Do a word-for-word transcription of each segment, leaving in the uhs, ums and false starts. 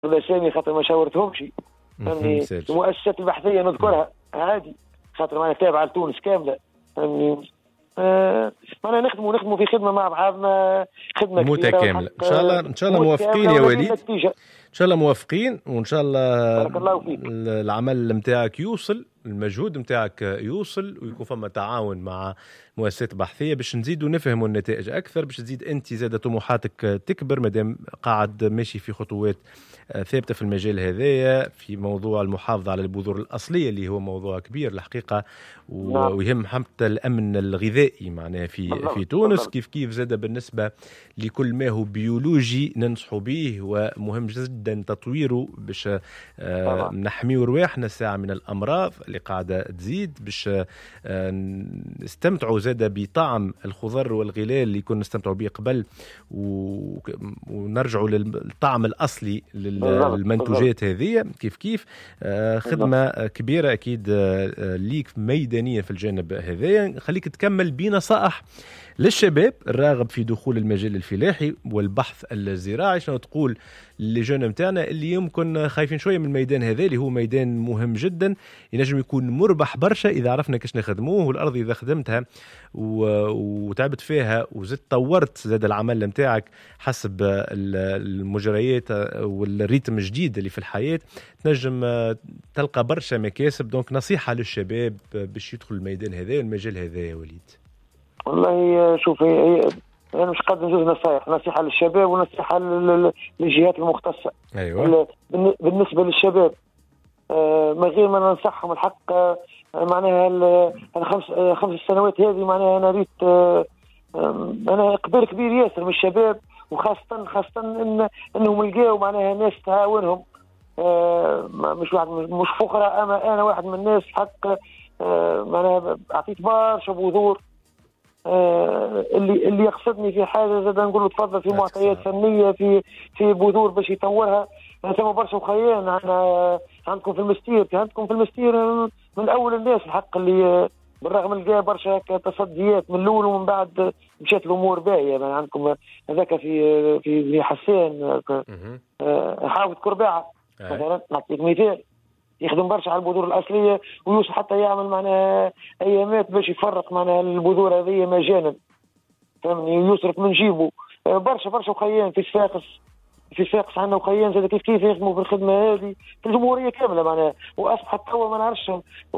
الاسامي خاطر ما شاورتهمش. فهمني المؤسسات البحثيه نذكرها عادي خاطر معنا تابعه لتونس كامله. فهمني آه معنا نخدموا نخدموا في خدمه مع بعضنا خدمه متكامله ان شاء الله. ان شاء الله موافقين يا وليد، ان شاء الله موافقين، وان شاء الله العمل نتاعك يوصل، المجهود نتاعك يوصل، ويكون فما تعاون مع مؤسسات بحثيه باش نزيدوا نفهموا النتائج اكثر، باش تزيد انت زاد طموحاتك تكبر مادام قاعد ماشي في خطوات ثابته في المجال هذايا في موضوع المحافظه على البذور الاصليه اللي هو موضوع كبير الحقيقه، ويهم حتى الامن الغذائي معناها في في تونس. كيف كيف زاد بالنسبه لكل ما هو بيولوجي ننصحوا به ومهم جدا تطويره باش نحميو رواحنا ساعه من الامراض اللي قاعده تزيد، باش نستمتعوا زاد بطعم الخضر والغلال اللي كنا نستمتعوا به قبل، ونرجعوا للطعم الاصلي للمنتوجات هذه. كيف كيف خدمه كبيره اكيد ليك ميدانيه في الجانب هذايا. خليك تكمل بنصائح للشباب الراغب في دخول المجال الفلاحي والبحث الزراعي. شنو تقول للجنة متاعنا اللي يمكن خايفين شوية من الميدان هذا اللي هو ميدان مهم جدا، ينجم يكون مربح برشا إذا عرفنا كيش نخدموه، والأرض إذا خدمتها وتعبت فيها وزدت طورت زاد العمل متاعك حسب المجريات والريتم الجديد اللي في الحياة، تنجم تلقى برشا مكاسب. دونك نصيحة للشباب باش يدخل الميدان هذا والمجال هذا يا وليد. والله شوف هي أنا مش قادر نجوز نصائح، نصيحة للشباب ونصيحة للجهات المختصة. أيوة. بالنسبة للشباب ما غير ما ننصحهم الحق معناها الخمس خمس سنوات هذه معناها أنا ريت أنا إقبال كبير ياسر من الشباب، وخاصة خاصة إن إنهم لقاوا معناها ناس تعاونهم، مش واحد مش فقراء. أما أنا واحد من الناس حق معناها أعطيت برشا بذور. آه اللي اللي يقصدني في حاجه زاد نقول له تفضل في معطيات فنيه في في بذور باش يطورها. ثم برشا وخيان عندنا عندكم في المستير عندكم في المستير من اول الناس الحق اللي بالرغم لقى برشا تصديات من الاول ومن بعد مشات الامور باهيه. يعني عندكم هذاك في في حسان آه حاوط كرباعه مثلا نعطيك مثال، يخدم برشا على البذور الأصلية ويوصل حتى يعمل معناها أيامات باش يفرق معناها البذور هذه مجانا. فهمني يصرف من جيبه برشا برشا وخيان في صفاقس في صفاقس عندنا وخيان زاد كيف كيف يخدموا في الخدمة هذه في الجمهورية كاملة معناها. وأصبحت توا ما نعرفش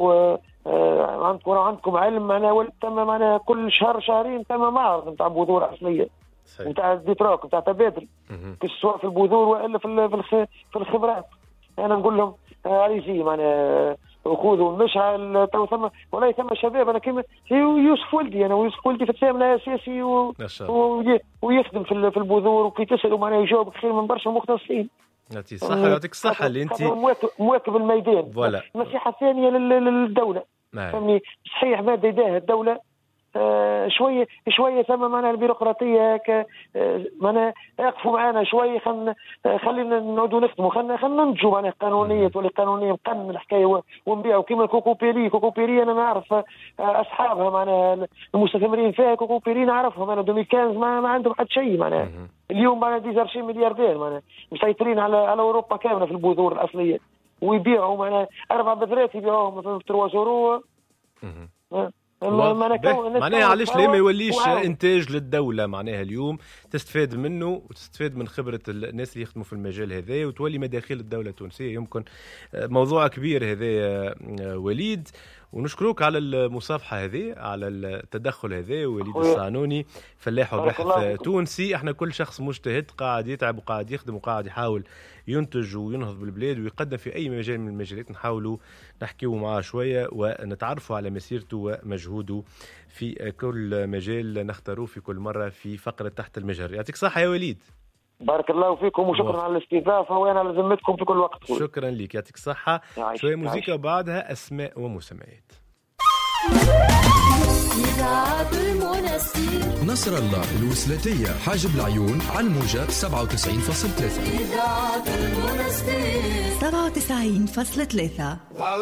عندكم عندكم علم معناها ولا تم معناها كل شهر شهرين تم معرض نتاع بذور أصلية نتاع ديتروك نتاع تبادل سواء في البذور وإلا في في الخبرات. أنا نقول لهم عايزين معناها خذوا المشعل تو ثم والله ثم شباب. انا كيما يوسف ولدي انا ويوسف ولدي في الثامن الاساسي و... و... ويخدم في في البذور، وكي تسالوا معناها يجاوبك خير من برشا مختصين. يعطيك الصحه يعطيك الصحه اللي انت مواكب الميدان. نصيحه ثانيه للدوله فهمني صحيح ماده يداها الدوله آه شويه شويه ثم معنا البيروقراطيه ك آه معنا يقفوا معنا شويه خلينا آه خلينا نعودوا نخدموا خلينا خلينا ننتجوا معنا قانونيه ولا قانونيه نقنن الحكايه ونبيعوا كيما الكوكوبيري. كوكوبيري انا نعرف آه اصحابها معنا المستثمرين فيها كوكوبيري نعرفهم انا ألفين وخمسة ما, ما عندهم حد شيء معناها. اليوم معنا ديزارشي ملياردير معناها مسيطرين على على اوروبا كامله في البذور الاصليه، ويبيعوا معنا اربع بذرات يبيعوهم مثلا ب ثلاثة يورو. معناها علاش ليه ما يوليش انتاج للدوله معناها اليوم تستفاد منه وتستفاد من خبره الناس اللي يخدموا في المجال هذا وتولي مداخيل الدوله التونسيه. يمكن موضوع كبير هذا وليد، ونشكروك على المصافحه هذه على التدخل هذا. وليد الصعنوني فلاح وباحث تونسي. احنا كل شخص مجتهد قاعد يتعب وقاعد يخدم وقاعد يحاول ينتج وينهض بالبلاد ويقدم في اي مجال من المجالات نحاولوا نحكيوا معاه شويه ونتعرفوا على مسيرته ومجهوده في كل مجال نختاروه في كل مره في فقره تحت المجهر. يعطيك صحه يا وليد. بارك الله فيكم وشكرا على الاستضافه وانا لازمتكم في كل وقت. شكرا لك يعطيك الصحه. شويه موسيقى وبعدها اسماء ومسميات. نصر الله الوسلاتية حاجب العيون على الموجة سبعة وتسعين فاصلة ثلاثة سبعة وتسعين فاصلة ثلاثة.